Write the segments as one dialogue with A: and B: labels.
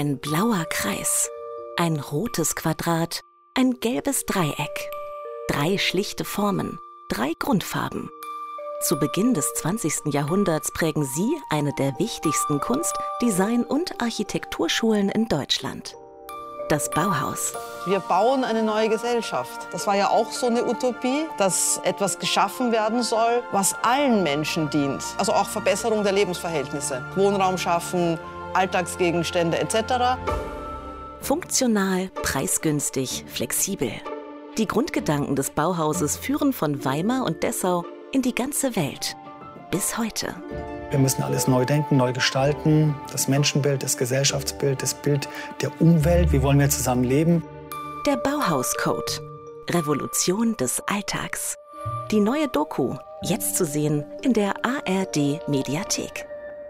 A: Ein blauer Kreis, ein rotes Quadrat, ein gelbes Dreieck. 3 schlichte Formen, 3 Grundfarben. Zu Beginn des 20. Jahrhunderts prägen sie eine der wichtigsten Kunst-, Design- und Architekturschulen in Deutschland. Das Bauhaus.
B: Wir bauen eine neue Gesellschaft. Das war ja auch so eine Utopie, dass etwas geschaffen werden soll, was allen Menschen dient. Also auch Verbesserung der Lebensverhältnisse. Wohnraum schaffen, Alltagsgegenstände etc.
A: Funktional, preisgünstig, flexibel. Die Grundgedanken des Bauhauses führen von Weimar und Dessau in die ganze Welt. Bis heute.
C: Wir müssen alles neu denken, neu gestalten. Das Menschenbild, das Gesellschaftsbild, das Bild der Umwelt. Wie wollen wir zusammen leben?
A: Der Bauhauscode. Revolution des Alltags. Die neue Doku, jetzt zu sehen in der ARD-Mediathek.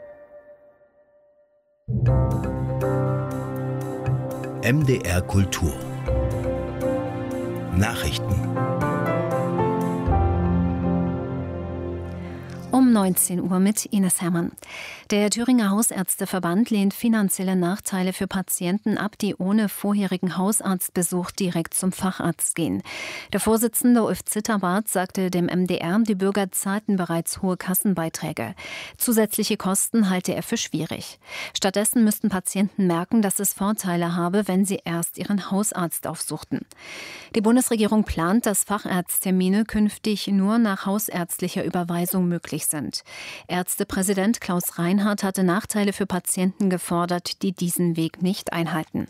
D: MDR Kultur. Nachrichten.
E: Um 19 Uhr mit Ines Herrmann. Der Thüringer Hausärzteverband lehnt finanzielle Nachteile für Patienten ab, die ohne vorherigen Hausarztbesuch direkt zum Facharzt gehen. Der Vorsitzende Ulf Zitterbart sagte dem MDR, die Bürger zahlten bereits hohe Kassenbeiträge. Zusätzliche Kosten halte er für schwierig. Stattdessen müssten Patienten merken, dass es Vorteile habe, wenn sie erst ihren Hausarzt aufsuchten. Die Bundesregierung plant, dass Facharzttermine künftig nur nach hausärztlicher Überweisung möglich sind. Ärztepräsident Klaus Reinhardt hatte Nachteile für Patienten gefordert, die diesen Weg nicht einhalten.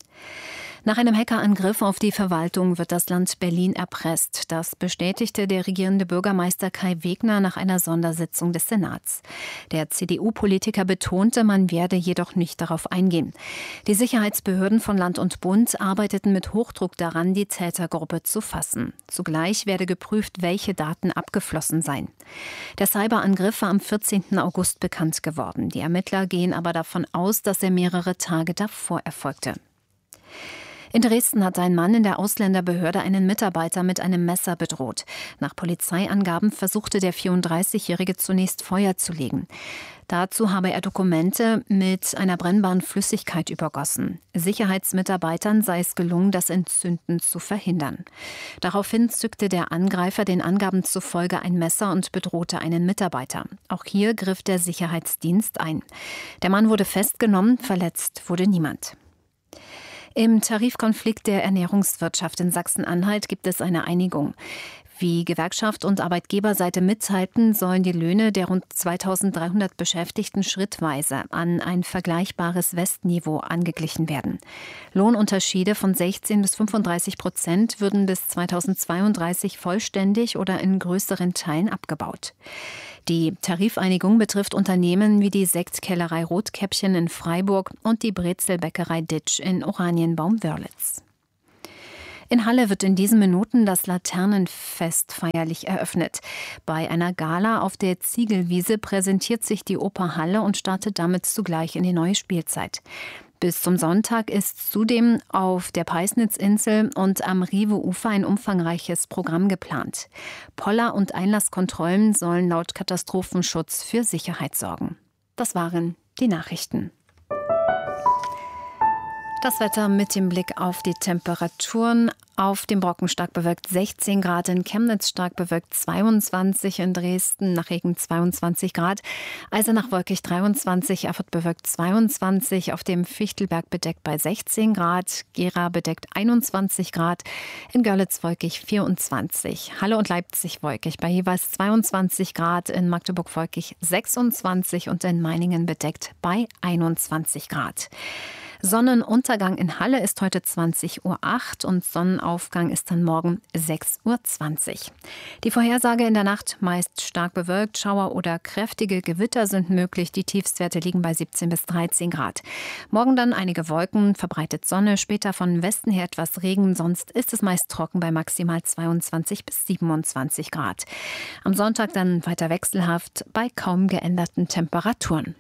E: Nach einem Hackerangriff auf die Verwaltung wird das Land Berlin erpresst. Das bestätigte der regierende Bürgermeister Kai Wegner nach einer Sondersitzung des Senats. Der CDU-Politiker betonte, man werde jedoch nicht darauf eingehen. Die Sicherheitsbehörden von Land und Bund arbeiteten mit Hochdruck daran, die Tätergruppe zu fassen. Zugleich werde geprüft, welche Daten abgeflossen seien. Der Cyberangriff war am 14. August bekannt geworden. Die Ermittler gehen aber davon aus, dass er mehrere Tage davor erfolgte. In Dresden hat ein Mann in der Ausländerbehörde einen Mitarbeiter mit einem Messer bedroht. Nach Polizeiangaben versuchte der 34-Jährige zunächst Feuer zu legen. Dazu habe er Dokumente mit einer brennbaren Flüssigkeit übergossen. Sicherheitsmitarbeitern sei es gelungen, das Entzünden zu verhindern. Daraufhin zückte der Angreifer den Angaben zufolge ein Messer und bedrohte einen Mitarbeiter. Auch hier griff der Sicherheitsdienst ein. Der Mann wurde festgenommen, verletzt wurde niemand. Im Tarifkonflikt der Ernährungswirtschaft in Sachsen-Anhalt gibt es eine Einigung. Wie Gewerkschaft und Arbeitgeberseite mitteilten, sollen die Löhne der rund 2.300 Beschäftigten schrittweise an ein vergleichbares Westniveau angeglichen werden. Lohnunterschiede von 16 bis 35% würden bis 2032 vollständig oder in größeren Teilen abgebaut. Die Tarifeinigung betrifft Unternehmen wie die Sektkellerei Rotkäppchen in Freiburg und die Brezelbäckerei Ditsch in Oranienbaum-Wörlitz. In Halle wird in diesen Minuten das Laternenfest feierlich eröffnet. Bei einer Gala auf der Ziegelwiese präsentiert sich die Oper Halle und startet damit zugleich in die neue Spielzeit. Bis zum Sonntag ist zudem auf der Peisnitzinsel und am Rive-Ufer ein umfangreiches Programm geplant. Poller- und Einlasskontrollen sollen laut Katastrophenschutz für Sicherheit sorgen. Das waren die Nachrichten. Das Wetter mit dem Blick auf die Temperaturen. Auf dem Brocken stark bewölkt 16 Grad, in Chemnitz stark bewölkt 22, in Dresden nach Regen 22 Grad, Eisenach wolkig 23, Erfurt bewölkt 22, auf dem Fichtelberg bedeckt bei 16 Grad, Gera bedeckt 21 Grad, in Görlitz wolkig 24, Halle und Leipzig wolkig bei jeweils 22 Grad, in Magdeburg wolkig 26 und in Meiningen bedeckt bei 21 Grad. Sonnenuntergang in Halle ist heute 20:08 Uhr und Sonnenaufgang ist dann morgen 6:20 Uhr. Die Vorhersage: in der Nacht meist stark bewölkt, Schauer oder kräftige Gewitter sind möglich. Die Tiefstwerte liegen bei 17 bis 13 Grad. Morgen dann einige Wolken, verbreitet Sonne, später von Westen her etwas Regen, sonst ist es meist trocken bei maximal 22 bis 27 Grad. Am Sonntag dann weiter wechselhaft bei kaum geänderten Temperaturen.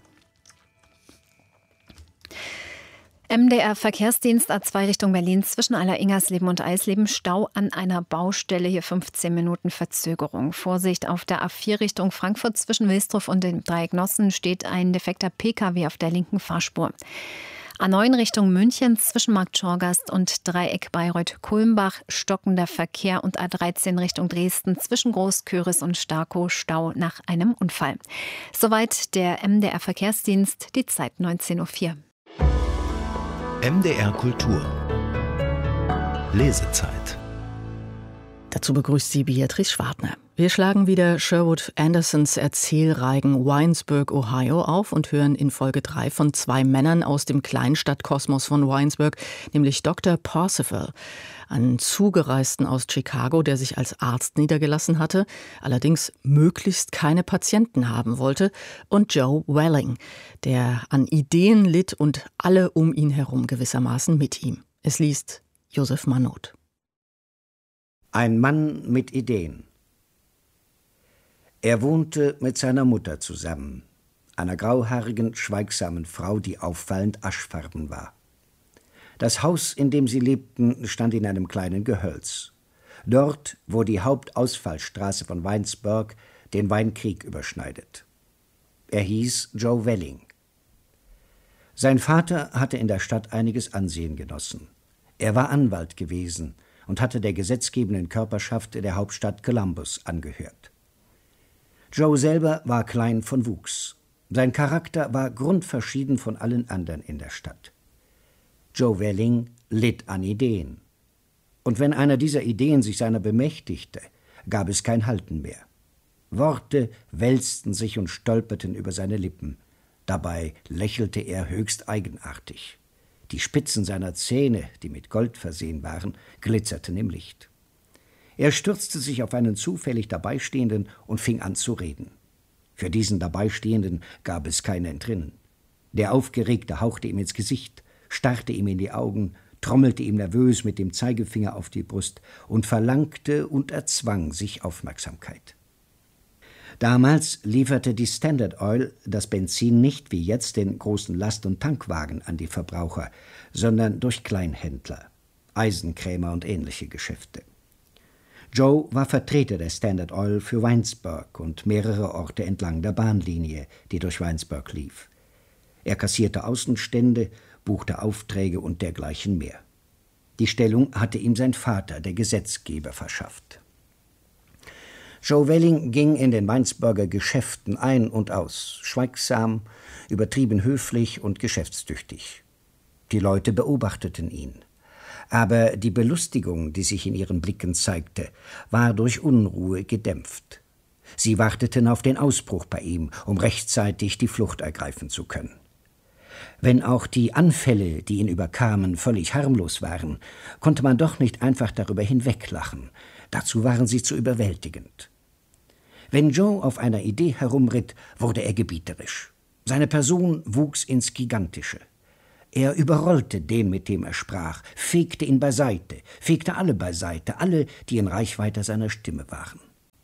E: MDR-Verkehrsdienst A2 Richtung Berlin zwischen Aller-Ingersleben und Eisleben. Stau an einer Baustelle, hier 15 Minuten Verzögerung. Vorsicht auf der A4 Richtung Frankfurt zwischen Wilsdruff und den Dreieck Nossen steht ein defekter Pkw auf der linken Fahrspur. A9 Richtung München zwischen Markt Schorgast und Dreieck Bayreuth-Kulmbach stockender Verkehr und A13 Richtung Dresden zwischen Großköris und Starkow Stau nach einem Unfall. Soweit der MDR Verkehrsdienst, die Zeit 19:04 Uhr.
D: MDR Kultur. Lesezeit.
F: Dazu begrüßt sie Beatrice Schwartner. Wir schlagen wieder Sherwood Andersons Erzählreigen Winesburg, Ohio auf und hören in Folge 3 von 2 Männern aus dem Kleinstadtkosmos von Winesburg, nämlich Dr. Parzival, einen Zugereisten aus Chicago, der sich als Arzt niedergelassen hatte, allerdings möglichst keine Patienten haben wollte, und Joe Welling, der an Ideen litt und alle um ihn herum gewissermaßen mit ihm. Es liest Josef Manot.
G: Ein Mann mit Ideen. Er wohnte mit seiner Mutter zusammen, einer grauhaarigen, schweigsamen Frau, die auffallend aschfarben war. Das Haus, in dem sie lebten, stand in einem kleinen Gehölz. Dort, wo die Hauptausfallstraße von Winesburg den Weinkrieg überschneidet. Er hieß Joe Welling. Sein Vater hatte in der Stadt einiges Ansehen genossen. Er war Anwalt gewesen und hatte der gesetzgebenden Körperschaft der Hauptstadt Columbus angehört. Joe selber war klein von Wuchs. Sein Charakter war grundverschieden von allen anderen in der Stadt. Joe Welling litt an Ideen. Und wenn einer dieser Ideen sich seiner bemächtigte, gab es kein Halten mehr. Worte wälzten sich und stolperten über seine Lippen. Dabei lächelte er höchst eigenartig. Die Spitzen seiner Zähne, die mit Gold versehen waren, glitzerten im Licht. Er stürzte sich auf einen zufällig Dabeistehenden und fing an zu reden. Für diesen Dabeistehenden gab es kein Entrinnen. Der Aufgeregte hauchte ihm ins Gesicht, starrte ihm in die Augen, trommelte ihm nervös mit dem Zeigefinger auf die Brust und verlangte und erzwang sich Aufmerksamkeit. Damals lieferte die Standard Oil das Benzin nicht wie jetzt den großen Last- und Tankwagen an die Verbraucher, sondern durch Kleinhändler, Eisenkrämer und ähnliche Geschäfte. Joe war Vertreter der Standard Oil für Winesburg und mehrere Orte entlang der Bahnlinie, die durch Winesburg lief. Er kassierte Außenstände, buchte Aufträge und dergleichen mehr. Die Stellung hatte ihm sein Vater, der Gesetzgeber, verschafft. Joe Welling ging in den Winesburger Geschäften ein und aus, schweigsam, übertrieben höflich und geschäftstüchtig. Die Leute beobachteten ihn. Aber die Belustigung, die sich in ihren Blicken zeigte, war durch Unruhe gedämpft. Sie warteten auf den Ausbruch bei ihm, um rechtzeitig die Flucht ergreifen zu können. Wenn auch die Anfälle, die ihn überkamen, völlig harmlos waren, konnte man doch nicht einfach darüber hinweglachen. Dazu waren sie zu überwältigend. Wenn Joe auf einer Idee herumritt, wurde er gebieterisch. Seine Person wuchs ins Gigantische. Er überrollte den, mit dem er sprach, fegte ihn beiseite, fegte alle beiseite, alle, die in Reichweite seiner Stimme waren.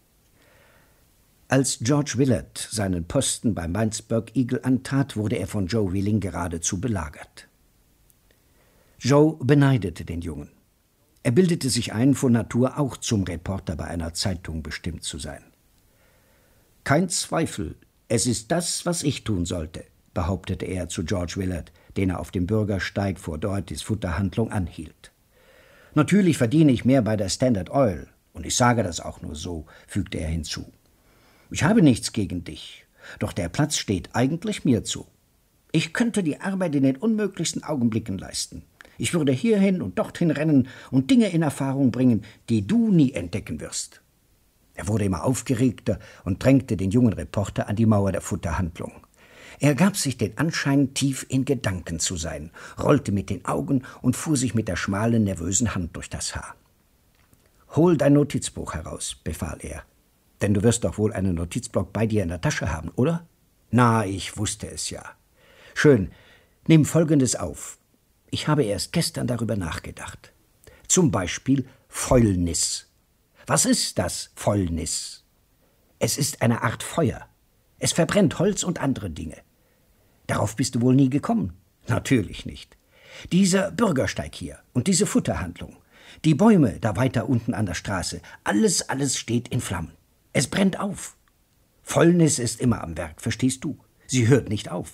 G: Als George Willard seinen Posten beim Winesburg Eagle antrat, wurde er von Joe Welling geradezu belagert. Joe beneidete den Jungen. Er bildete sich ein, von Natur auch zum Reporter bei einer Zeitung bestimmt zu sein. »Kein Zweifel, es ist das, was ich tun sollte«, behauptete er zu George Willard, den er auf dem Bürgersteig vor Dohertys Futterhandlung anhielt. »Natürlich verdiene ich mehr bei der Standard Oil, und ich sage das auch nur so«, fügte er hinzu. »Ich habe nichts gegen dich, doch der Platz steht eigentlich mir zu. Ich könnte die Arbeit in den unmöglichsten Augenblicken leisten. Ich würde hierhin und dorthin rennen und Dinge in Erfahrung bringen, die du nie entdecken wirst.« Er wurde immer aufgeregter und drängte den jungen Reporter an die Mauer der Futterhandlung. Er gab sich den Anschein, tief in Gedanken zu sein, rollte mit den Augen und fuhr sich mit der schmalen, nervösen Hand durch das Haar. »Hol dein Notizbuch heraus«, befahl er. »Denn du wirst doch wohl einen Notizblock bei dir in der Tasche haben, oder?« »Na, ich wusste es ja.« »Schön, nimm Folgendes auf. Ich habe erst gestern darüber nachgedacht. Zum Beispiel Fäulnis. Was ist das, Fäulnis? Es ist eine Art Feuer. Es verbrennt Holz und andere Dinge. Darauf bist du wohl nie gekommen? Natürlich nicht. Dieser Bürgersteig hier und diese Futterhandlung, die Bäume da weiter unten an der Straße, alles steht in Flammen. Es brennt auf. Fäulnis ist immer am Werk, verstehst du? Sie hört nicht auf.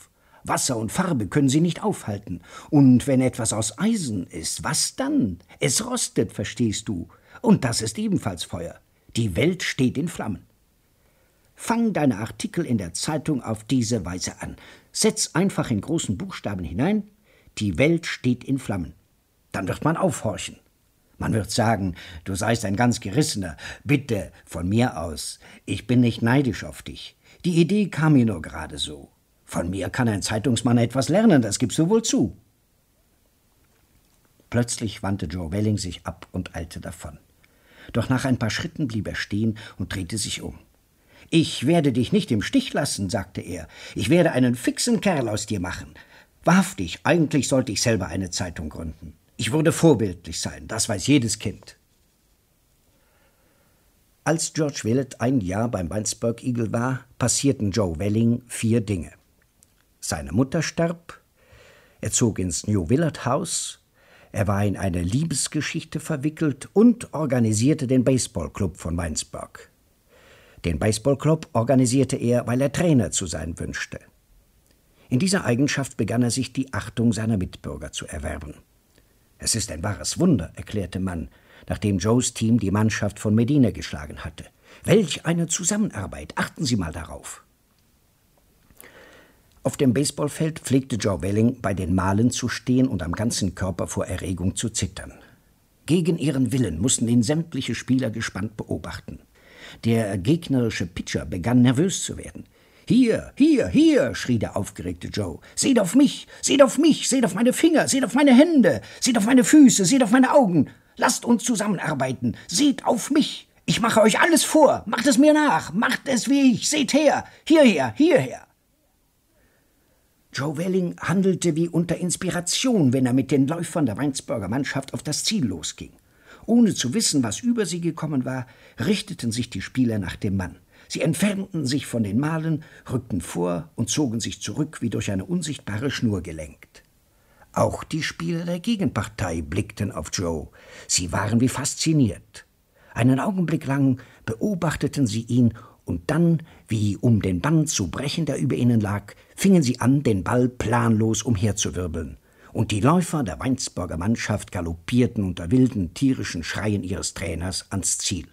G: Wasser und Farbe können sie nicht aufhalten. Und wenn etwas aus Eisen ist, was dann? Es rostet, verstehst du? Und das ist ebenfalls Feuer. Die Welt steht in Flammen. Fang deine Artikel in der Zeitung auf diese Weise an. Setz einfach in großen Buchstaben hinein, die Welt steht in Flammen. Dann wird man aufhorchen. Man wird sagen, du seist ein ganz Gerissener. Bitte, von mir aus. Ich bin nicht neidisch auf dich. Die Idee kam mir nur gerade so. Von mir kann ein Zeitungsmann etwas lernen, das gibst du wohl zu. Plötzlich wandte Joe Welling sich ab und eilte davon. Doch nach ein paar Schritten blieb er stehen und drehte sich um. »Ich werde dich nicht im Stich lassen«, sagte er. »Ich werde einen fixen Kerl aus dir machen. Wahrhaftig, eigentlich sollte ich selber eine Zeitung gründen. Ich würde vorbildlich sein, das weiß jedes Kind.« Als George Willett ein Jahr beim Winesburg Eagle war, passierten Joe Welling 4 Dinge. Seine Mutter starb, er zog ins New Willett House, er war in eine Liebesgeschichte verwickelt und organisierte den Baseballclub von Winesburg. Den Baseballclub organisierte er, weil er Trainer zu sein wünschte. In dieser Eigenschaft begann er sich die Achtung seiner Mitbürger zu erwerben. »Es ist ein wahres Wunder«, erklärte man, nachdem Joes Team die Mannschaft von Medina geschlagen hatte. »Welch eine Zusammenarbeit! Achten Sie mal darauf!« Auf dem Baseballfeld pflegte Joe Welling bei den Malen zu stehen und am ganzen Körper vor Erregung zu zittern. Gegen ihren Willen mussten ihn sämtliche Spieler gespannt beobachten. Der gegnerische Pitcher begann nervös zu werden. »Hier, hier, hier«, schrie der aufgeregte Joe. »Seht auf mich, seht auf mich, seht auf meine Finger, seht auf meine Hände, seht auf meine Füße, seht auf meine Augen. Lasst uns zusammenarbeiten, seht auf mich. Ich mache euch alles vor, macht es mir nach, macht es wie ich, seht her, hierher, hierher.« Joe Welling handelte wie unter Inspiration, wenn er mit den Läufern der Winesburger Mannschaft auf das Ziel losging. Ohne zu wissen, was über sie gekommen war, richteten sich die Spieler nach dem Mann. Sie entfernten sich von den Malen, rückten vor und zogen sich zurück, wie durch eine unsichtbare Schnur gelenkt. Auch die Spieler der Gegenpartei blickten auf Joe. Sie waren wie fasziniert. Einen Augenblick lang beobachteten sie ihn und dann, wie um den Bann zu brechen, der über ihnen lag, fingen sie an, den Ball planlos umherzuwirbeln. Und die Läufer der Winesburger Mannschaft galoppierten unter wilden, tierischen Schreien ihres Trainers ans Ziel.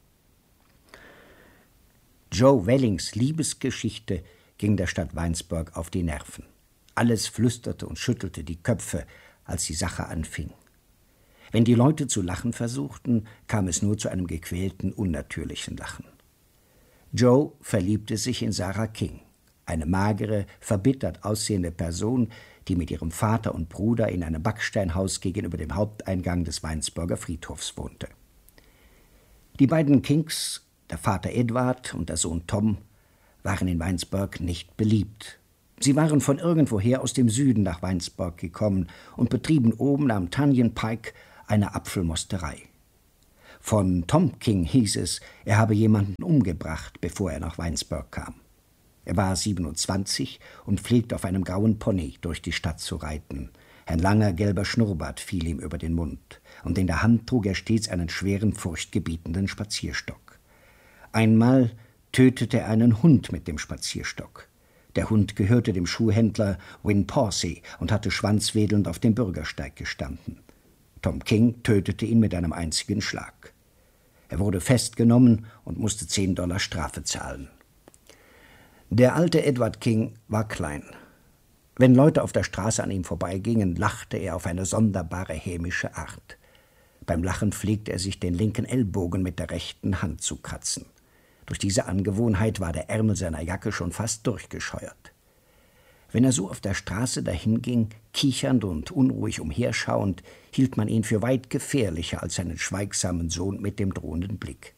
G: Joe Wellings Liebesgeschichte ging der Stadt Winesburg auf die Nerven. Alles flüsterte und schüttelte die Köpfe, als die Sache anfing. Wenn die Leute zu lachen versuchten, kam es nur zu einem gequälten, unnatürlichen Lachen. Joe verliebte sich in Sarah King, eine magere, verbittert aussehende Person, die mit ihrem Vater und Bruder in einem Backsteinhaus gegenüber dem Haupteingang des Winesburger Friedhofs wohnte. Die beiden Kings, der Vater Edward und der Sohn Tom, waren in Winesburg nicht beliebt. Sie waren von irgendwoher aus dem Süden nach Winesburg gekommen und betrieben oben am Tunyon Pike eine Apfelmosterei. Von Tom King hieß es, er habe jemanden umgebracht, bevor er nach Winesburg kam. Er war 27 und pflegte auf einem grauen Pony durch die Stadt zu reiten. Ein langer gelber Schnurrbart fiel ihm über den Mund, und in der Hand trug er stets einen schweren, furchtgebietenden Spazierstock. Einmal tötete er einen Hund mit dem Spazierstock. Der Hund gehörte dem Schuhhändler Win Pawsey und hatte schwanzwedelnd auf dem Bürgersteig gestanden. Tom King tötete ihn mit einem einzigen Schlag. Er wurde festgenommen und musste $10 Strafe zahlen. Der alte Edward King war klein. Wenn Leute auf der Straße an ihm vorbeigingen, lachte er auf eine sonderbare hämische Art. Beim Lachen pflegte er sich den linken Ellbogen mit der rechten Hand zu kratzen. Durch diese Angewohnheit war der Ärmel seiner Jacke schon fast durchgescheuert. Wenn er so auf der Straße dahinging, kichernd und unruhig umherschauend, hielt man ihn für weit gefährlicher als seinen schweigsamen Sohn mit dem drohenden Blick.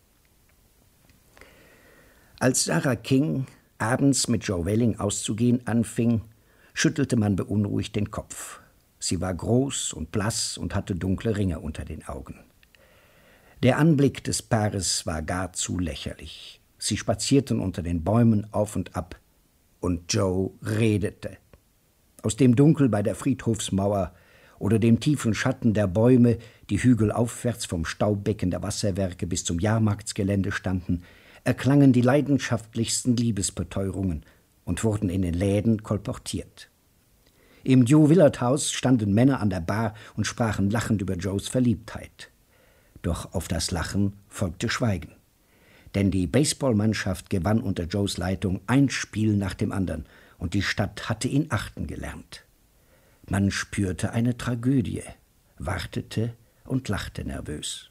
G: Als Sarah King abends mit Joe Welling auszugehen anfing, schüttelte man beunruhigt den Kopf. Sie war groß und blass und hatte dunkle Ringe unter den Augen. Der Anblick des Paares war gar zu lächerlich. Sie spazierten unter den Bäumen auf und ab, und Joe redete. Aus dem Dunkel bei der Friedhofsmauer oder dem tiefen Schatten der Bäume, die hügelaufwärts vom Staubecken der Wasserwerke bis zum Jahrmarktsgelände standen, erklangen die leidenschaftlichsten Liebesbeteuerungen und wurden in den Läden kolportiert. Im Joe Willard House standen Männer an der Bar und sprachen lachend über Joes Verliebtheit. Doch auf das Lachen folgte Schweigen. Denn die Baseballmannschaft gewann unter Joes Leitung ein Spiel nach dem anderen und die Stadt hatte ihn achten gelernt. Man spürte eine Tragödie, wartete und lachte nervös.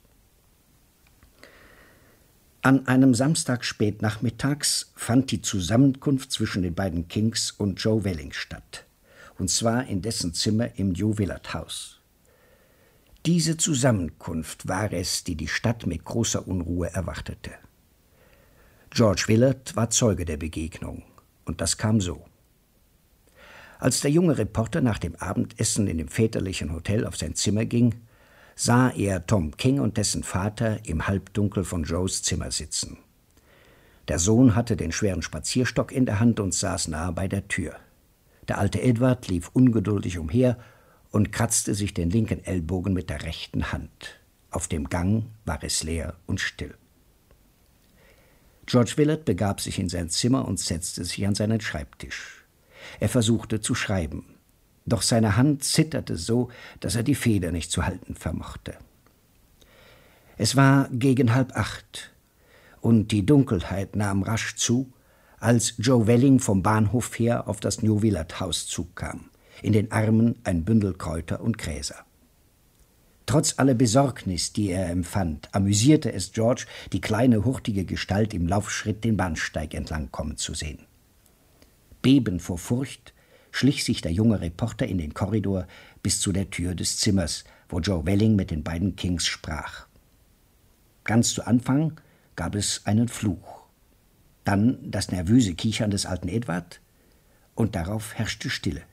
G: An einem Samstag spät nachmittags fand die Zusammenkunft zwischen den beiden Kings und Joe Welling statt. Und zwar in dessen Zimmer im Joe Willard House. Diese Zusammenkunft war es, die die Stadt mit großer Unruhe erwartete. George Willard war Zeuge der Begegnung, und das kam so. Als der junge Reporter nach dem Abendessen in dem väterlichen Hotel auf sein Zimmer ging, sah er Tom King und dessen Vater im Halbdunkel von Joes Zimmer sitzen. Der Sohn hatte den schweren Spazierstock in der Hand und saß nahe bei der Tür. Der alte Edward lief ungeduldig umher und kratzte sich den linken Ellbogen mit der rechten Hand. Auf dem Gang war es leer und still. George Willard begab sich in sein Zimmer und setzte sich an seinen Schreibtisch. Er versuchte zu schreiben, doch seine Hand zitterte so, dass er die Feder nicht zu halten vermochte. Es war gegen 7:30 und die Dunkelheit nahm rasch zu, als Joe Welling vom Bahnhof her auf das Joe Willard House zukam, in den Armen ein Bündel Kräuter und Gräser. Trotz aller Besorgnis, die er empfand, amüsierte es George, die kleine, hurtige Gestalt im Laufschritt den Bahnsteig entlang kommen zu sehen. Bebend vor Furcht schlich sich der junge Reporter in den Korridor bis zu der Tür des Zimmers, wo Joe Welling mit den beiden Kings sprach. Ganz zu Anfang gab es einen Fluch, dann das nervöse Kichern des alten Edward und darauf herrschte Stille.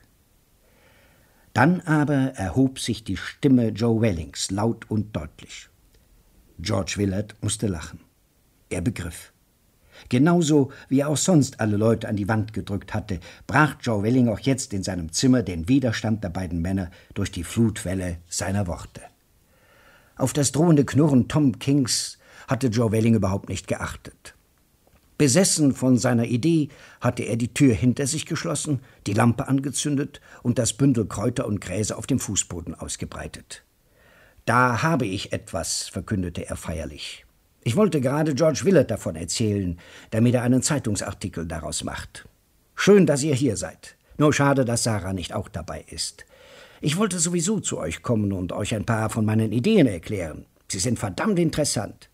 G: Dann aber erhob sich die Stimme Joe Wellings laut und deutlich. George Willard musste lachen. Er begriff. Genauso wie er auch sonst alle Leute an die Wand gedrückt hatte, brach Joe Welling auch jetzt in seinem Zimmer den Widerstand der beiden Männer durch die Flutwelle seiner Worte. Auf das drohende Knurren Tom Kings hatte Joe Welling überhaupt nicht geachtet. Besessen von seiner Idee hatte er die Tür hinter sich geschlossen, die Lampe angezündet und das Bündel Kräuter und Gräser auf dem Fußboden ausgebreitet. »Da habe ich etwas«, verkündete er feierlich. »Ich wollte gerade George Willard davon erzählen, damit er einen Zeitungsartikel daraus macht. Schön, dass ihr hier seid. Nur schade, dass Sarah nicht auch dabei ist. Ich wollte sowieso zu euch kommen und euch ein paar von meinen Ideen erklären. Sie sind verdammt interessant.«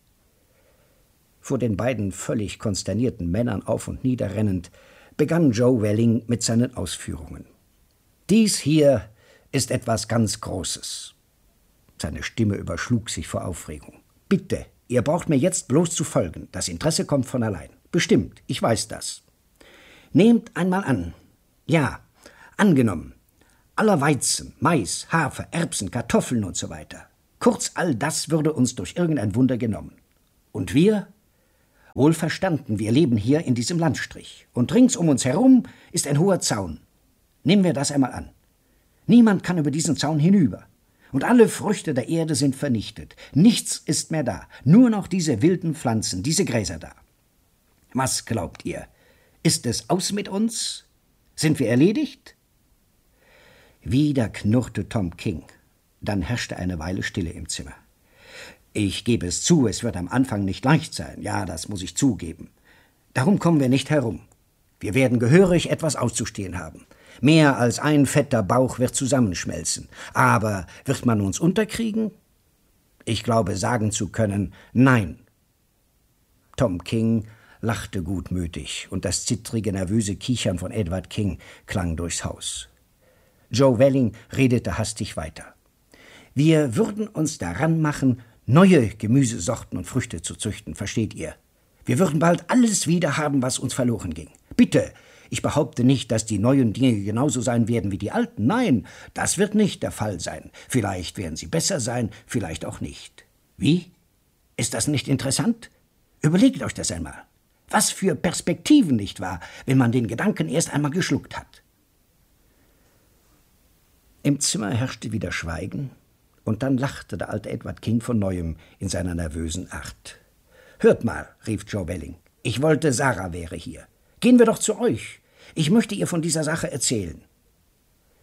G: Vor den beiden völlig konsternierten Männern auf und nieder rennend, begann Joe Welling mit seinen Ausführungen. »Dies hier ist etwas ganz Großes.« Seine Stimme überschlug sich vor Aufregung. »Bitte, ihr braucht mir jetzt bloß zu folgen. Das Interesse kommt von allein. Bestimmt, ich weiß das. Nehmt einmal an. Ja, angenommen. Aller Weizen, Mais, Hafer, Erbsen, Kartoffeln und so weiter. Kurz, all das würde uns durch irgendein Wunder genommen. Und wir? Wohl verstanden, wir leben hier in diesem Landstrich. Und rings um uns herum ist ein hoher Zaun. Nehmen wir das einmal an. Niemand kann über diesen Zaun hinüber. Und alle Früchte der Erde sind vernichtet. Nichts ist mehr da. Nur noch diese wilden Pflanzen, diese Gräser da. Was glaubt ihr? Ist es aus mit uns? Sind wir erledigt? Wieder knurrte Tom King. Dann herrschte eine Weile Stille im Zimmer. Ich gebe es zu, es wird am Anfang nicht leicht sein. Ja, das muss ich zugeben. Darum kommen wir nicht herum. Wir werden gehörig etwas auszustehen haben. Mehr als ein fetter Bauch wird zusammenschmelzen. Aber wird man uns unterkriegen? Ich glaube, sagen zu können, nein. Tom King lachte gutmütig und das zittrige, nervöse Kichern von Edward King klang durchs Haus. Joe Welling redete hastig weiter. Wir würden uns daran machen, neue Gemüsesorten und Früchte zu züchten, versteht ihr? Wir würden bald alles wieder haben, was uns verloren ging. Bitte, ich behaupte nicht, dass die neuen Dinge genauso sein werden wie die alten. Nein, das wird nicht der Fall sein. Vielleicht werden sie besser sein, vielleicht auch nicht. Wie? Ist das nicht interessant? Überlegt euch das einmal. Was für Perspektiven, nicht wahr, wenn man den Gedanken erst einmal geschluckt hat. Im Zimmer herrschte wieder Schweigen, und dann lachte der alte Edward King von Neuem in seiner nervösen Art. »Hört mal«, rief Joe Welling, »ich wollte, Sarah wäre hier. Gehen wir doch zu euch. Ich möchte ihr von dieser Sache erzählen.«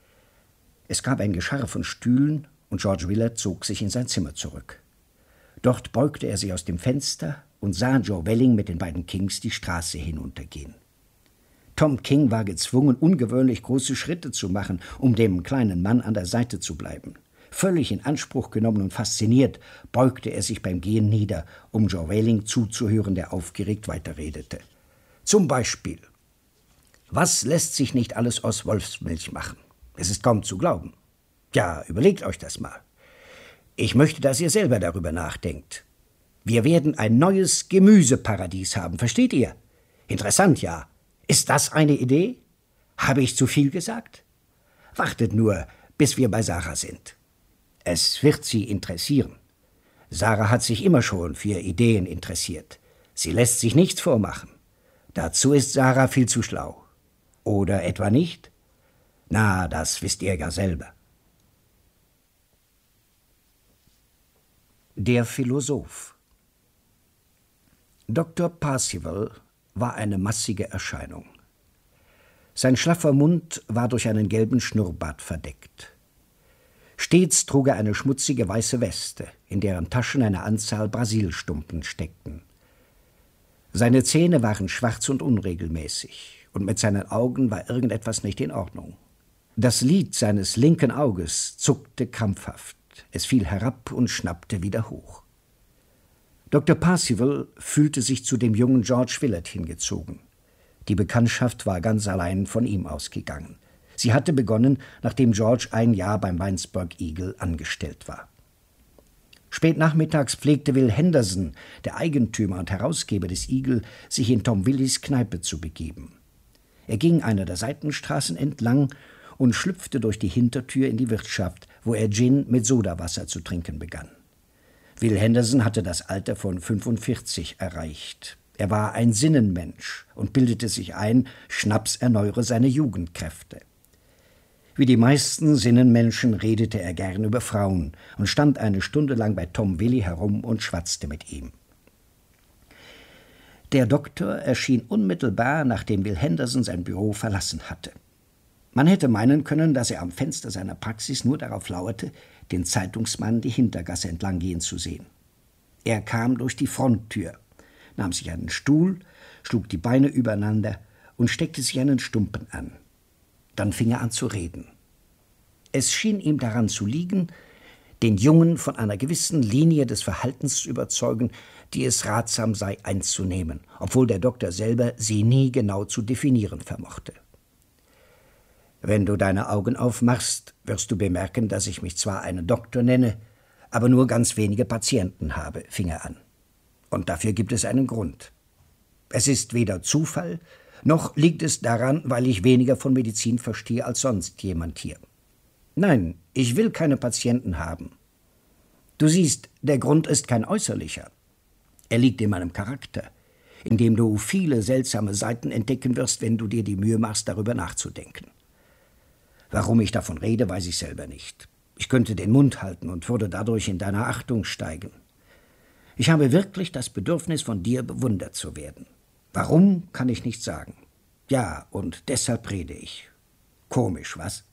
G: Es gab ein Gescharre von Stühlen und George Willard zog sich in sein Zimmer zurück. Dort beugte er sich aus dem Fenster und sah Joe Welling mit den beiden Kings die Straße hinuntergehen. Tom King war gezwungen, ungewöhnlich große Schritte zu machen, um dem kleinen Mann an der Seite zu bleiben. Völlig in Anspruch genommen und fasziniert, beugte er sich beim Gehen nieder, um Joe Welling zuzuhören, der aufgeregt weiterredete. Zum Beispiel: Was lässt sich nicht alles aus Wolfsmilch machen? Es ist kaum zu glauben. Ja, überlegt euch das mal. Ich möchte, dass ihr selber darüber nachdenkt. Wir werden ein neues Gemüseparadies haben, versteht ihr? Interessant, ja. Ist das eine Idee? Habe ich zu viel gesagt? Wartet nur, bis wir bei Sarah sind. Es wird sie interessieren. Sarah hat sich immer schon für Ideen interessiert. Sie lässt sich nichts vormachen. Dazu ist Sarah viel zu schlau. Oder etwa nicht? Na, das wisst ihr ja selber. Der Philosoph. Dr. Parzival war eine massige Erscheinung. Sein schlaffer Mund war durch einen gelben Schnurrbart verdeckt. Stets trug er eine schmutzige weiße Weste, in deren Taschen eine Anzahl Brasilstumpen steckten. Seine Zähne waren schwarz und unregelmäßig, und mit seinen Augen war irgendetwas nicht in Ordnung. Das Lid seines linken Auges zuckte krampfhaft, es fiel herab und schnappte wieder hoch. Dr. Parzival fühlte sich zu dem jungen George Willard hingezogen. Die Bekanntschaft war ganz allein von ihm ausgegangen. Sie hatte begonnen, nachdem George ein Jahr beim Winesburg Eagle angestellt war. Spät nachmittags pflegte Will Henderson, der Eigentümer und Herausgeber des Eagle, sich in Tom Willys Kneipe zu begeben. Er ging einer der Seitenstraßen entlang und schlüpfte durch die Hintertür in die Wirtschaft, wo er Gin mit Sodawasser zu trinken begann. Will Henderson hatte das Alter von 45 erreicht. Er war ein Sinnenmensch und bildete sich ein, Schnaps erneuere seine Jugendkräfte. Wie die meisten Sinnenmenschen redete er gern über Frauen und stand eine Stunde lang bei Tom Willy herum und schwatzte mit ihm. Der Doktor erschien unmittelbar, nachdem Will Henderson sein Büro verlassen hatte. Man hätte meinen können, dass er am Fenster seiner Praxis nur darauf lauerte, den Zeitungsmann die Hintergasse entlang gehen zu sehen. Er kam durch die Fronttür, nahm sich einen Stuhl, schlug die Beine übereinander und steckte sich einen Stumpen an. Dann fing er an zu reden. Es schien ihm daran zu liegen, den Jungen von einer gewissen Linie des Verhaltens zu überzeugen, die es ratsam sei einzunehmen, obwohl der Doktor selber sie nie genau zu definieren vermochte. Wenn du deine Augen aufmachst, wirst du bemerken, dass ich mich zwar einen Doktor nenne, aber nur ganz wenige Patienten habe, fing er an. Und dafür gibt es einen Grund. Es ist weder Zufall, noch liegt es daran, weil ich weniger von Medizin verstehe als sonst jemand hier. Nein, ich will keine Patienten haben. Du siehst, der Grund ist kein äußerlicher. Er liegt in meinem Charakter, in dem du viele seltsame Seiten entdecken wirst, wenn du dir die Mühe machst, darüber nachzudenken. Warum ich davon rede, weiß ich selber nicht. Ich könnte den Mund halten und würde dadurch in deiner Achtung steigen. Ich habe wirklich das Bedürfnis, von dir bewundert zu werden. Warum, kann ich nicht sagen. Ja, und deshalb rede ich. Komisch, was?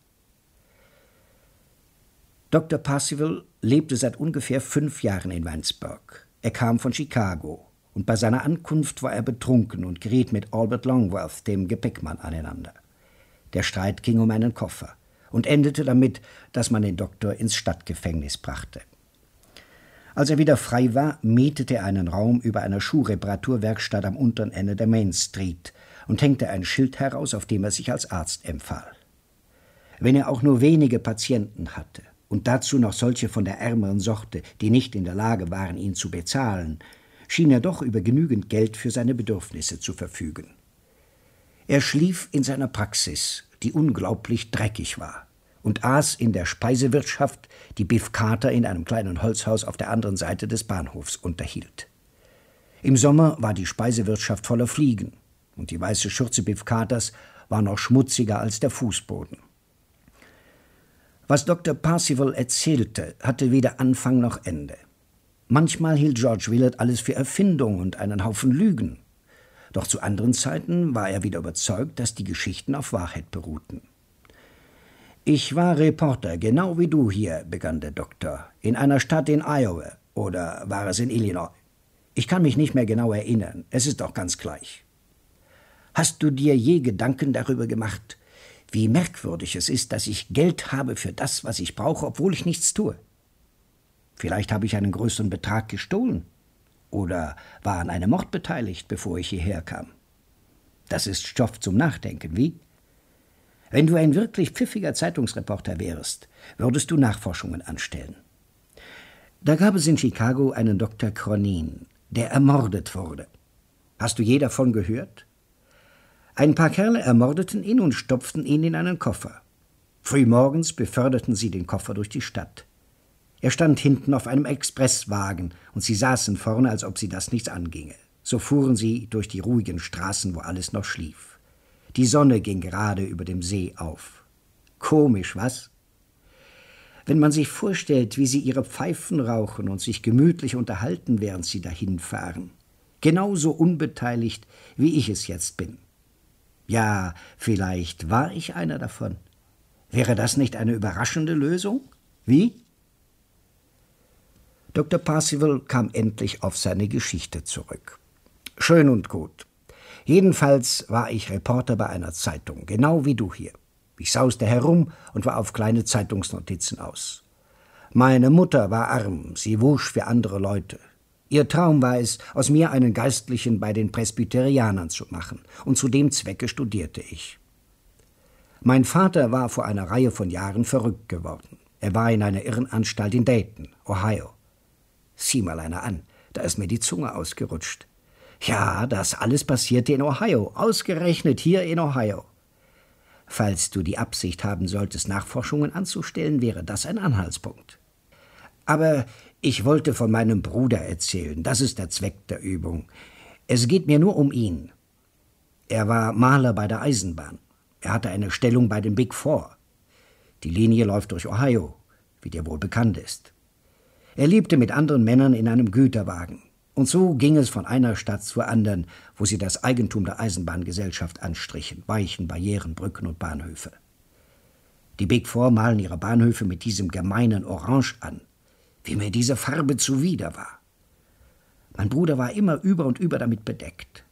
G: Dr. Parzival lebte seit ungefähr 5 Jahren in Winesburg. Er kam von Chicago, und bei seiner Ankunft war er betrunken und geriet mit Albert Longworth, dem Gepäckmann, aneinander. Der Streit ging um einen Koffer und endete damit, dass man den Doktor ins Stadtgefängnis brachte. Als er wieder frei war, mietete er einen Raum über einer Schuhreparaturwerkstatt am unteren Ende der Main Street und hängte ein Schild heraus, auf dem er sich als Arzt empfahl. Wenn er auch nur wenige Patienten hatte und dazu noch solche von der ärmeren Sorte, die nicht in der Lage waren, ihn zu bezahlen, schien er doch über genügend Geld für seine Bedürfnisse zu verfügen. Er schlief in seiner Praxis, die unglaublich dreckig war, und aß in der Speisewirtschaft, die Biff Carter in einem kleinen Holzhaus auf der anderen Seite des Bahnhofs unterhielt. Im Sommer war die Speisewirtschaft voller Fliegen, und die weiße Schürze Biff Carters war noch schmutziger als der Fußboden. Was Dr. Parzival erzählte, hatte weder Anfang noch Ende. Manchmal hielt George Willard alles für Erfindung und einen Haufen Lügen. Doch zu anderen Zeiten war er wieder überzeugt, dass die Geschichten auf Wahrheit beruhten. »Ich war Reporter, genau wie du hier«, begann der Doktor, »in einer Stadt in Iowa, oder war es in Illinois? Ich kann mich nicht mehr genau erinnern, es ist doch ganz gleich. Hast du dir je Gedanken darüber gemacht, wie merkwürdig es ist, dass ich Geld habe für das, was ich brauche, obwohl ich nichts tue? Vielleicht habe ich einen größeren Betrag gestohlen oder war an einem Mord beteiligt, bevor ich hierher kam. Das ist Stoff zum Nachdenken, wie? Wenn du ein wirklich pfiffiger Zeitungsreporter wärst, würdest du Nachforschungen anstellen. Da gab es in Chicago einen Dr. Cronin, der ermordet wurde. Hast du je davon gehört? Ein paar Kerle ermordeten ihn und stopften ihn in einen Koffer. Frühmorgens beförderten sie den Koffer durch die Stadt. Er stand hinten auf einem Expresswagen und sie saßen vorne, als ob sie das nichts anginge. So fuhren sie durch die ruhigen Straßen, wo alles noch schlief. Die Sonne ging gerade über dem See auf. Komisch, was? Wenn man sich vorstellt, wie sie ihre Pfeifen rauchen und sich gemütlich unterhalten, während sie dahinfahren. Genauso unbeteiligt, wie ich es jetzt bin. Ja, vielleicht war ich einer davon. Wäre das nicht eine überraschende Lösung? Wie? Dr. Parzival kam endlich auf seine Geschichte zurück. Schön und gut. Jedenfalls war ich Reporter bei einer Zeitung, genau wie du hier. Ich sauste herum und war auf kleine Zeitungsnotizen aus. Meine Mutter war arm, sie wusch für andere Leute. Ihr Traum war es, aus mir einen Geistlichen bei den Presbyterianern zu machen, und zu dem Zwecke studierte ich. Mein Vater war vor einer Reihe von Jahren verrückt geworden. Er war in einer Irrenanstalt in Dayton, Ohio. Sieh mal einer an, da ist mir die Zunge ausgerutscht. Ja, das alles passierte in Ohio, ausgerechnet hier in Ohio. Falls du die Absicht haben solltest, Nachforschungen anzustellen, wäre das ein Anhaltspunkt. Aber ich wollte von meinem Bruder erzählen, das ist der Zweck der Übung. Es geht mir nur um ihn. Er war Maler bei der Eisenbahn. Er hatte eine Stellung bei den Big Four. Die Linie läuft durch Ohio, wie dir wohl bekannt ist. Er lebte mit anderen Männern in einem Güterwagen. Und so ging es von einer Stadt zur anderen, wo sie das Eigentum der Eisenbahngesellschaft anstrichen, Weichen, Barrieren, Brücken und Bahnhöfe. Die Big Four malen ihre Bahnhöfe mit diesem gemeinen Orange an, wie mir diese Farbe zuwider war. Mein Bruder war immer über und über damit bedeckt.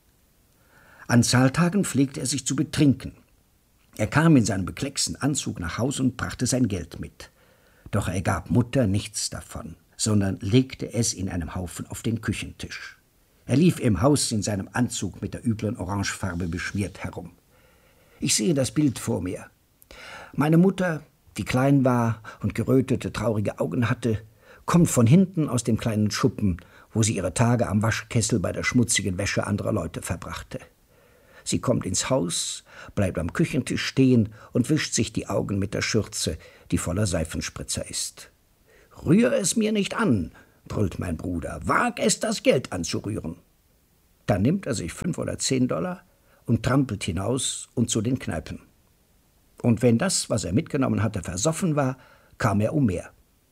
G: An Zahltagen pflegte er sich zu betrinken. Er kam in seinem beklecksten Anzug nach Haus und brachte sein Geld mit. Doch er gab Mutter nichts davon, sondern legte es in einem Haufen auf den Küchentisch. Er lief im Haus in seinem Anzug mit der üblen Orangefarbe beschmiert herum. Ich sehe das Bild vor mir. Meine Mutter, die klein war und gerötete, traurige Augen hatte, kommt von hinten aus dem kleinen Schuppen, wo sie ihre Tage am Waschkessel bei der schmutzigen Wäsche anderer Leute verbrachte. Sie kommt ins Haus, bleibt am Küchentisch stehen und wischt sich die Augen mit der Schürze, die voller Seifenspritzer ist. »Rühr es mir nicht an«, brüllt mein Bruder, »wag es, das Geld anzurühren.« Dann nimmt er sich 5 oder 10 Dollar und trampelt hinaus und zu den Kneipen. Und wenn das, was er mitgenommen hatte, versoffen war, kam er um mehr.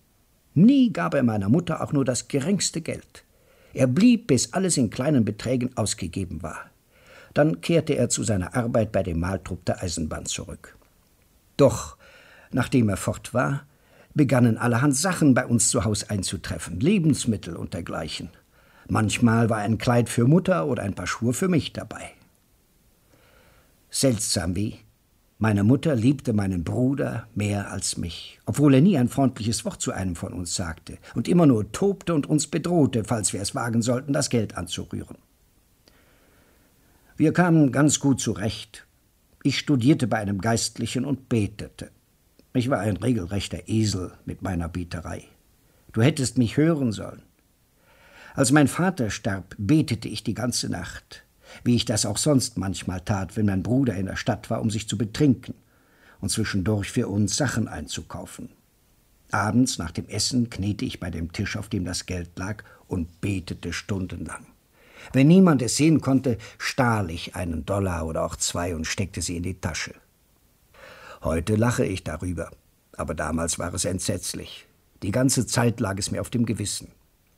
G: Nie gab er meiner Mutter auch nur das geringste Geld. Er blieb, bis alles in kleinen Beträgen ausgegeben war. Dann kehrte er zu seiner Arbeit bei dem Maltrupp der Eisenbahn zurück. Doch, nachdem er fort war, begannen allerhand Sachen bei uns zu Haus einzutreffen, Lebensmittel und dergleichen. Manchmal war ein Kleid für Mutter oder ein paar Schuhe für mich dabei. Seltsam wie. Meine Mutter liebte meinen Bruder mehr als mich, obwohl er nie ein freundliches Wort zu einem von uns sagte und immer nur tobte und uns bedrohte, falls wir es wagen sollten, das Geld anzurühren. Wir kamen ganz gut zurecht. Ich studierte bei einem Geistlichen und betete. Ich war ein regelrechter Esel mit meiner Beterei. Du hättest mich hören sollen. Als mein Vater starb, betete ich die ganze Nacht, wie ich das auch sonst manchmal tat, wenn mein Bruder in der Stadt war, um sich zu betrinken und zwischendurch für uns Sachen einzukaufen. Abends nach dem Essen kniete ich bei dem Tisch, auf dem das Geld lag, und betete stundenlang. Wenn niemand es sehen konnte, stahl ich einen Dollar oder auch 2 und steckte sie in die Tasche. Heute lache ich darüber, aber damals war es entsetzlich. Die ganze Zeit lag es mir auf dem Gewissen.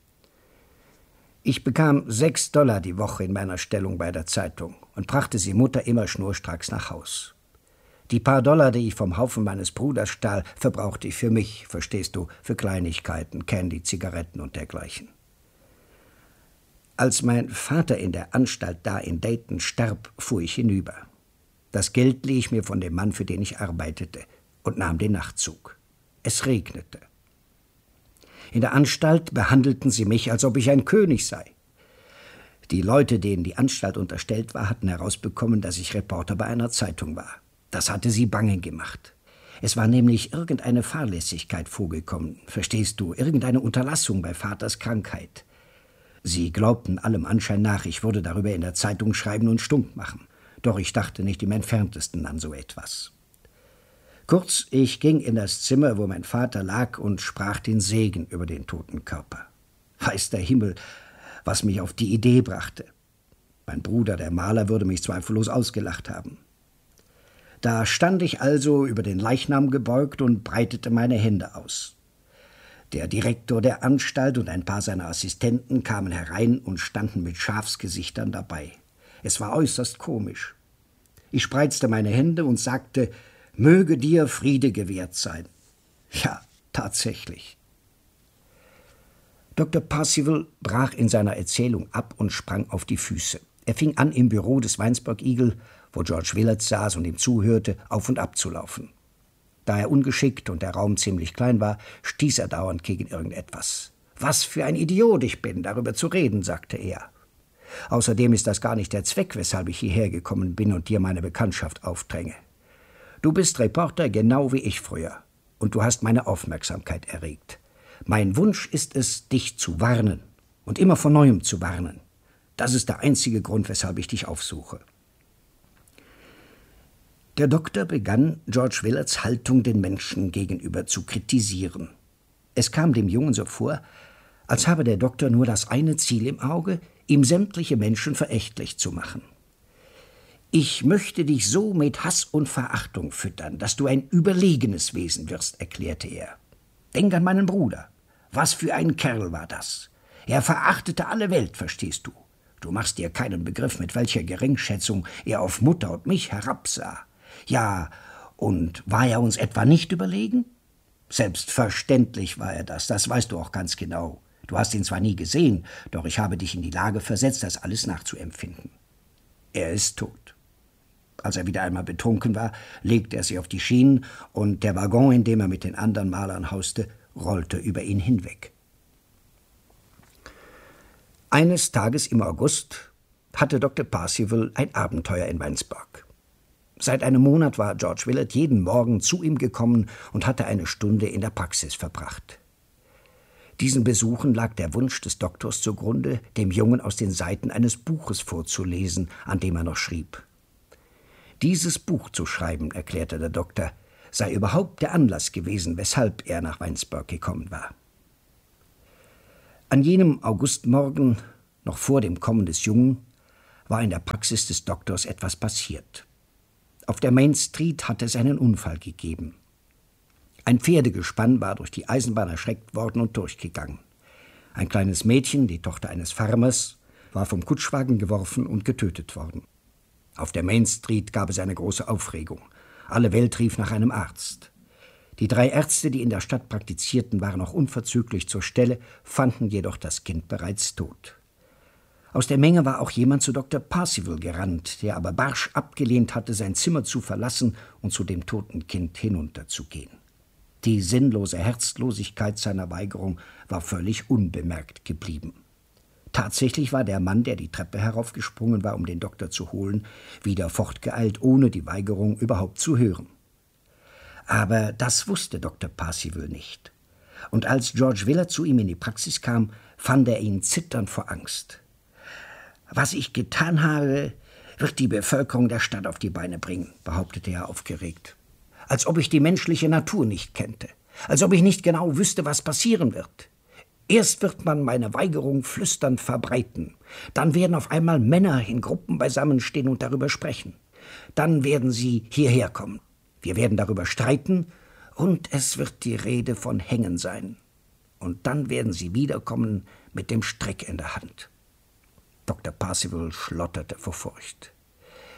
G: Ich bekam 6 Dollar die Woche in meiner Stellung bei der Zeitung und brachte sie Mutter immer schnurstracks nach Haus. Die paar Dollar, die ich vom Haufen meines Bruders stahl, verbrauchte ich für mich, verstehst du, für Kleinigkeiten, Candy, Zigaretten und dergleichen. Als mein Vater in der Anstalt da in Dayton starb, fuhr ich hinüber. Das Geld lieh ich mir von dem Mann, für den ich arbeitete, und nahm den Nachtzug. Es regnete. In der Anstalt behandelten sie mich, als ob ich ein König sei. Die Leute, denen die Anstalt unterstellt war, hatten herausbekommen, dass ich Reporter bei einer Zeitung war. Das hatte sie bange gemacht. Es war nämlich irgendeine Fahrlässigkeit vorgekommen, verstehst du, irgendeine Unterlassung bei Vaters Krankheit. Sie glaubten allem Anschein nach, ich würde darüber in der Zeitung schreiben und stunk machen. Doch ich dachte nicht im Entferntesten an so etwas. Kurz, ich ging in das Zimmer, wo mein Vater lag, und sprach den Segen über den toten Körper. Weiß der Himmel, was mich auf die Idee brachte. Mein Bruder, der Maler, würde mich zweifellos ausgelacht haben. Da stand ich also über den Leichnam gebeugt und breitete meine Hände aus. Der Direktor der Anstalt und ein paar seiner Assistenten kamen herein und standen mit Schafsgesichtern dabei. Es war äußerst komisch. Ich spreizte meine Hände und sagte, möge dir Friede gewährt sein. Ja, tatsächlich. Dr. Parsival brach in seiner Erzählung ab und sprang auf die Füße. Er fing an, im Büro des Winesburg Eagle, wo George Willard saß und ihm zuhörte, auf und ab zu laufen. Da er ungeschickt und der Raum ziemlich klein war, stieß er dauernd gegen irgendetwas. »Was für ein Idiot ich bin, darüber zu reden«, sagte er. »Außerdem ist das gar nicht der Zweck, weshalb ich hierher gekommen bin und dir meine Bekanntschaft aufdränge. Du bist Reporter genau wie ich früher, und du hast meine Aufmerksamkeit erregt. Mein Wunsch ist es, dich zu warnen und immer von Neuem zu warnen. Das ist der einzige Grund, weshalb ich dich aufsuche.« Der Doktor begann, George Willards Haltung den Menschen gegenüber zu kritisieren. Es kam dem Jungen so vor, als habe der Doktor nur das eine Ziel im Auge, ihm sämtliche Menschen verächtlich zu machen. »Ich möchte dich so mit Hass und Verachtung füttern, dass du ein überlegenes Wesen wirst«, erklärte er. »Denk an meinen Bruder. Was für ein Kerl war das? Er verachtete alle Welt, verstehst du? Du machst dir keinen Begriff, mit welcher Geringschätzung er auf Mutter und mich herabsah. Ja, und war er uns etwa nicht überlegen? Selbstverständlich war er das, das weißt du auch ganz genau. Du hast ihn zwar nie gesehen, doch ich habe dich in die Lage versetzt, das alles nachzuempfinden. Er ist tot. Als er wieder einmal betrunken war, legte er sich auf die Schienen und der Waggon, in dem er mit den anderen Malern hauste, rollte über ihn hinweg. Eines Tages im August hatte Dr. Parsival ein Abenteuer in Winesburg. Seit einem Monat war George Willard jeden Morgen zu ihm gekommen und hatte eine Stunde in der Praxis verbracht. Diesen Besuchen lag der Wunsch des Doktors zugrunde, dem Jungen aus den Seiten eines Buches vorzulesen, an dem er noch schrieb. Dieses Buch zu schreiben, erklärte der Doktor, sei überhaupt der Anlass gewesen, weshalb er nach Winesburg gekommen war. An jenem Augustmorgen, noch vor dem Kommen des Jungen, war in der Praxis des Doktors etwas passiert. Auf der Main Street hatte es einen Unfall gegeben. Ein Pferdegespann war durch die Eisenbahn erschreckt worden und durchgegangen. Ein kleines Mädchen, die Tochter eines Farmers, war vom Kutschwagen geworfen und getötet worden. Auf der Main Street gab es eine große Aufregung. Alle Welt rief nach einem Arzt. Die 3 Ärzte, die in der Stadt praktizierten, waren auch unverzüglich zur Stelle, fanden jedoch das Kind bereits tot. Aus der Menge war auch jemand zu Dr. Parsival gerannt, der aber barsch abgelehnt hatte, sein Zimmer zu verlassen und zu dem toten Kind hinunterzugehen. Die sinnlose Herzlosigkeit seiner Weigerung war völlig unbemerkt geblieben. Tatsächlich war der Mann, der die Treppe heraufgesprungen war, um den Doktor zu holen, wieder fortgeeilt, ohne die Weigerung überhaupt zu hören. Aber das wusste Dr. Parsival nicht. Und als George Willard zu ihm in die Praxis kam, fand er ihn zitternd vor Angst. »Was ich getan habe, wird die Bevölkerung der Stadt auf die Beine bringen«, behauptete er aufgeregt. »Als ob ich die menschliche Natur nicht kennte, als ob ich nicht genau wüsste, was passieren wird. Erst wird man meine Weigerung flüsternd verbreiten, dann werden auf einmal Männer in Gruppen beisammenstehen und darüber sprechen. Dann werden sie hierher kommen. Wir werden darüber streiten und es wird die Rede von Hängen sein. Und dann werden sie wiederkommen mit dem Strick in der Hand.« Dr. Parsival schlotterte vor Furcht.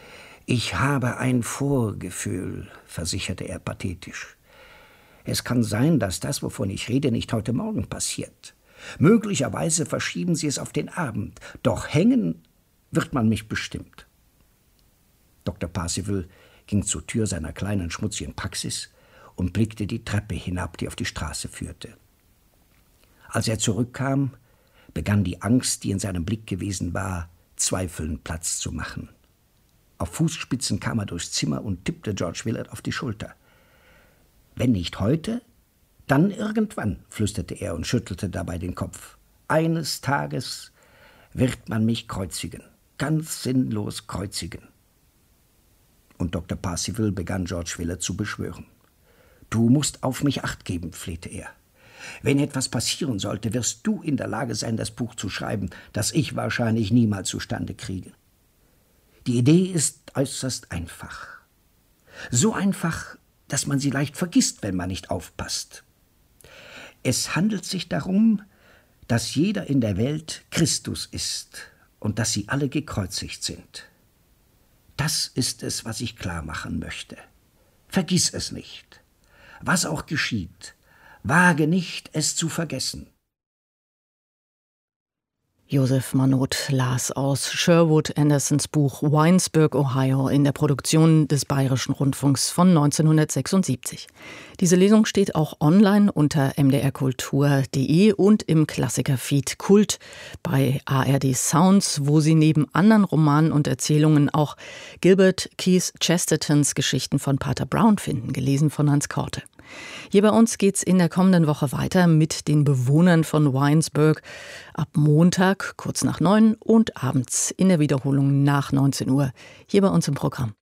G: »Ich habe ein Vorgefühl«, versicherte er pathetisch. »Es kann sein, dass das, wovon ich rede, nicht heute Morgen passiert. Möglicherweise verschieben Sie es auf den Abend. Doch hängen wird man mich bestimmt.« Dr. Parzival ging zur Tür seiner kleinen, schmutzigen Praxis und blickte die Treppe hinab, die auf die Straße führte. Als er zurückkam, begann die Angst, die in seinem Blick gewesen war, Zweifeln Platz zu machen. Auf Fußspitzen kam er durchs Zimmer und tippte George Willard auf die Schulter. »Wenn nicht heute, dann irgendwann«, flüsterte er und schüttelte dabei den Kopf. »Eines Tages wird man mich kreuzigen, ganz sinnlos kreuzigen.« Und Dr. Parzival begann George Willard zu beschwören. »Du musst auf mich Acht geben«, flehte er. »Wenn etwas passieren sollte, wirst du in der Lage sein, das Buch zu schreiben, das ich wahrscheinlich niemals zustande kriege. Die Idee ist äußerst einfach. So einfach, dass man sie leicht vergisst, wenn man nicht aufpasst. Es handelt sich darum, dass jeder in der Welt Christus ist und dass sie alle gekreuzigt sind. Das ist es, was ich klar machen möchte. Vergiss es nicht. Was auch geschieht, wage nicht, es zu vergessen.«
F: Josef Mannot las aus Sherwood Andersons Buch Winesburg, Ohio in der Produktion des Bayerischen Rundfunks von 1976. Diese Lesung steht auch online unter mdrkultur.de und im Klassikerfeed Kult bei ARD Sounds, wo Sie neben anderen Romanen und Erzählungen auch Gilbert Keith Chestertons Geschichten von Pater Brown finden, gelesen von Hans Korte. Hier bei uns geht's in der kommenden Woche weiter mit den Bewohnern von Winesburg ab Montag kurz nach 9 und abends in der Wiederholung nach 19 Uhr hier bei uns im Programm.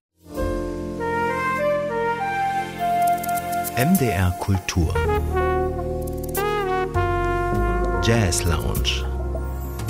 D: MDR Kultur Jazz Lounge.